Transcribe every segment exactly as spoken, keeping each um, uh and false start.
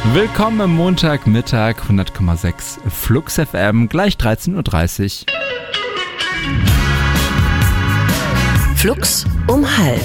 Willkommen am Montagmittag, hundert Komma sechs Flux F M, gleich dreizehn Uhr dreißig. Flux um halb.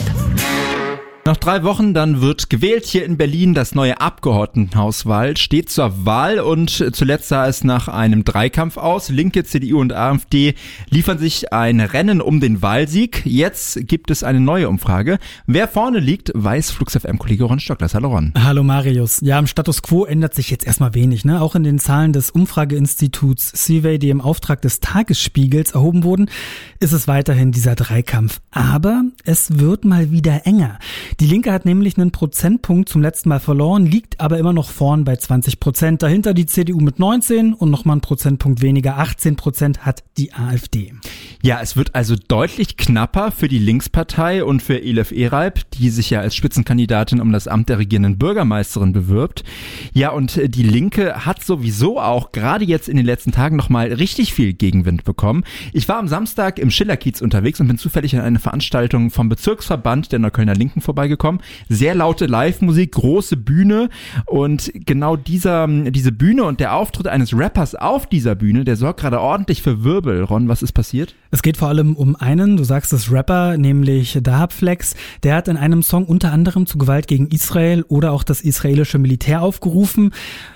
Noch drei Wochen, dann wird gewählt hier in Berlin. Das neue Abgeordnetenhauswahl steht zur Wahl und zuletzt sah es nach einem Dreikampf aus. Linke, C D U und AfD liefern sich ein Rennen um den Wahlsieg. Jetzt gibt es eine neue Umfrage. Wer vorne liegt, weiß Flux F M-Kollege Ron Stocklas. Hallo Ron. Hallo Marius. Ja, im Status Quo ändert sich jetzt erstmal wenig, ne? Auch in den Zahlen des Umfrageinstituts Survey, die im Auftrag des Tagesspiegels erhoben wurden, ist es weiterhin dieser Dreikampf. Aber es wird mal wieder enger. Die Linke hat nämlich einen Prozentpunkt zum letzten Mal verloren, liegt aber immer noch vorn bei zwanzig Prozent. Dahinter die C D U mit neunzehn und nochmal einen Prozentpunkt weniger, achtzehn Prozent hat die AfD. Ja, es wird also deutlich knapper für die Linkspartei und für Elif Ereib, die sich ja als Spitzenkandidatin um das Amt der regierenden Bürgermeisterin bewirbt. Ja, und die Linke hat sowieso auch gerade jetzt in den letzten Tagen nochmal richtig viel Gegenwind bekommen. Ich war am Samstag im Schillerkiez unterwegs und bin zufällig an eine Veranstaltung vom Bezirksverband der Neuköllner Linken vorbeigekommen. Sehr laute Live-Musik, große Bühne und genau dieser, diese Bühne und der Auftritt eines Rappers auf dieser Bühne, der sorgt gerade ordentlich für Wirbel. Ron, was ist passiert? Es geht vor allem um einen, du sagst es, Rapper, nämlich Dahab Flex. Der hat in einem Song unter anderem zu Gewalt gegen Israel oder auch das israelische Militär aufgerufen.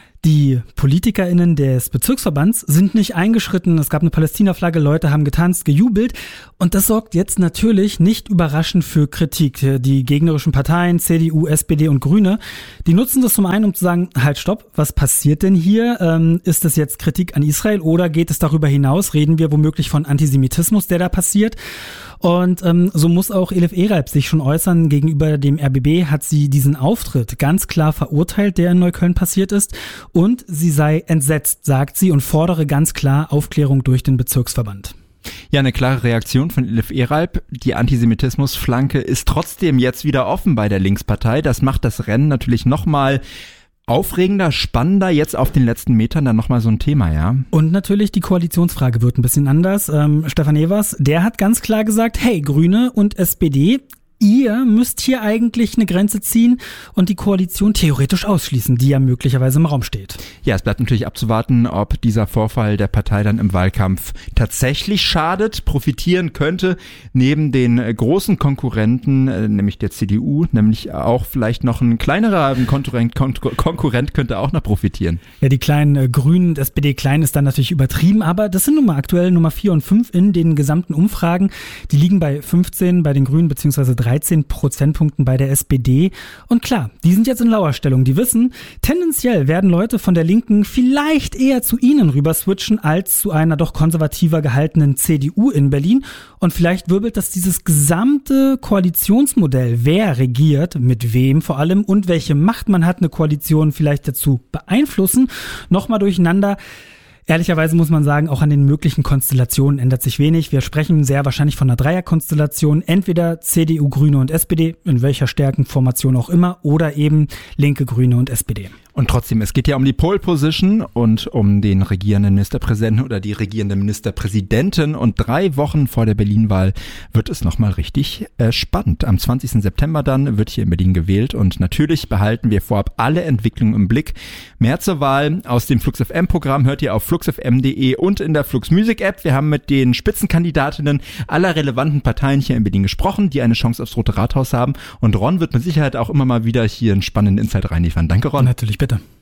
Die PolitikerInnen des Bezirksverbands sind nicht eingeschritten. Es gab eine Palästina-Flagge, Leute haben getanzt, gejubelt. Und das sorgt jetzt natürlich nicht überraschend für Kritik. Die gegnerischen Parteien, C D U, S P D und Grüne, die nutzen das zum einen, um zu sagen, halt stopp, was passiert denn hier? Ähm, ist das jetzt Kritik an Israel oder geht es darüber hinaus? Reden wir womöglich von Antisemitismus, der da passiert? Und ähm, so muss auch Elif Ereib sich schon äußern. Gegenüber dem R B B hat sie diesen Auftritt ganz klar verurteilt, der in Neukölln passiert ist. Und sie sei entsetzt, sagt sie, und fordere ganz klar Aufklärung durch den Bezirksverband. Ja, eine klare Reaktion von Elif Ereib. Die Antisemitismusflanke ist trotzdem jetzt wieder offen bei der Linkspartei. Das macht das Rennen natürlich nochmal aufregender, spannender, jetzt auf den letzten Metern dann nochmal so ein Thema, ja. Und natürlich die Koalitionsfrage wird ein bisschen anders. Ähm, Stefan Evers, der hat ganz klar gesagt, hey, Grüne und S P D, ihr müsst hier eigentlich eine Grenze ziehen und die Koalition theoretisch ausschließen, die ja möglicherweise im Raum steht. Ja, es bleibt natürlich abzuwarten, ob dieser Vorfall der Partei dann im Wahlkampf tatsächlich schadet, profitieren könnte, neben den großen Konkurrenten, nämlich der C D U, nämlich auch vielleicht noch ein kleinerer Konkurrent, Konkurrent könnte auch noch profitieren. Ja, die kleinen äh, Grünen, S P D klein ist dann natürlich übertrieben, aber das sind nun mal aktuell Nummer vier und fünf in den gesamten Umfragen. Die liegen bei fünfzehn bei den Grünen beziehungsweise dreizehn Prozentpunkten bei der S P D. Und klar, die sind jetzt in Lauerstellung. Die wissen, tendenziell werden Leute von der Linken vielleicht eher zu ihnen rüber switchen als zu einer doch konservativer gehaltenen C D U in Berlin. Und vielleicht wirbelt das dieses gesamte Koalitionsmodell, wer regiert, mit wem vor allem und welche Macht man hat, eine Koalition vielleicht dazu beeinflussen, nochmal durcheinander. Ehrlicherweise muss man sagen, auch an den möglichen Konstellationen ändert sich wenig. Wir sprechen sehr wahrscheinlich von einer Dreierkonstellation, entweder C D U, Grüne und S P D, in welcher Stärkenformation auch immer, oder eben Linke, Grüne und S P D. Und trotzdem, es geht ja um die Pole Position und um den regierenden Ministerpräsidenten oder die regierende Ministerpräsidentin. Und drei Wochen vor der Berlin-Wahl wird es nochmal richtig äh, spannend. Am zwanzigsten September dann wird hier in Berlin gewählt und natürlich behalten wir vorab alle Entwicklungen im Blick. Mehr zur Wahl aus dem Flux F M-Programm hört ihr auf flux f m punkt de und in der Flux Music App. Wir haben mit den Spitzenkandidatinnen aller relevanten Parteien hier in Berlin gesprochen, die eine Chance aufs Rote Rathaus haben. Und Ron wird mit Sicherheit auch immer mal wieder hier einen spannenden Insight reinliefern. Danke, Ron. Natürlich, bitte.